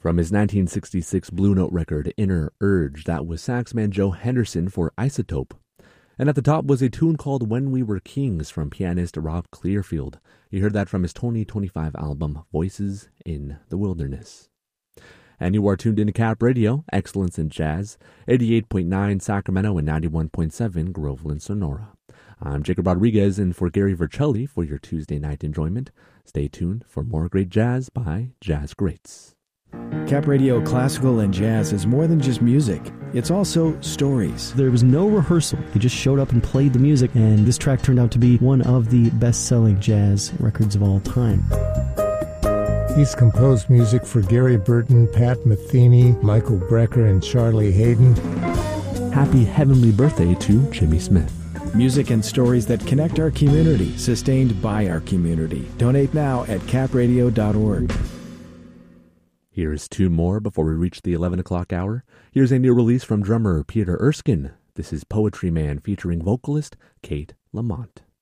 From his 1966 Blue Note record, Inner Urge, that was saxman Joe Henderson for Isotope. And at the top was a tune called When We Were Kings from pianist Rob Clearfield. You heard that from his 2025 album, Voices in the Wilderness. And you are tuned into Cap Radio, Excellence in Jazz, 88.9 Sacramento and 91.7 Groveland, Sonora. I'm Jacob Rodriguez, and for Gary Vercelli for your Tuesday night enjoyment. Stay tuned for more great jazz by Jazz Greats. Cap Radio Classical and Jazz is more than just music. It's also stories. There was no rehearsal. He just showed up and played the music, and this track turned out to be one of the best-selling jazz records of all time. He's composed music for Gary Burton, Pat Metheny, Michael Brecker, and Charlie Hayden. Happy heavenly birthday to Jimmy Smith. Music and stories that connect our community, sustained by our community. Donate now at capradio.org. Here's two more before we reach the 11 o'clock hour. Here's a new release from drummer Peter Erskine. This is Poetry Man featuring vocalist Kate Lamont.